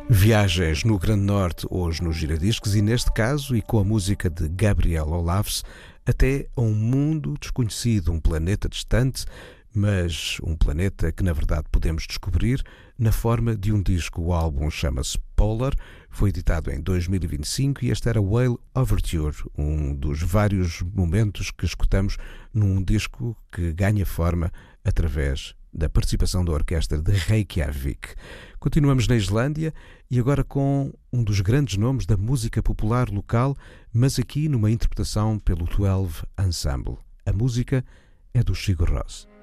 Viagens no Grande Norte, hoje nos Giradiscos, e neste caso, e com a música de Gabriel Olaves, até a um mundo desconhecido, um planeta distante, mas um planeta que na verdade podemos descobrir na forma de um disco. O álbum chama-se Polar, foi editado em 2025 e este era Whale Overture, um dos vários momentos que escutamos num disco que ganha forma através da participação da orquestra de Reykjavik. Continuamos na Islândia e agora com um dos grandes nomes da música popular local, mas aqui numa interpretação pelo 12 Ensemble. A música é do Sigur Rós.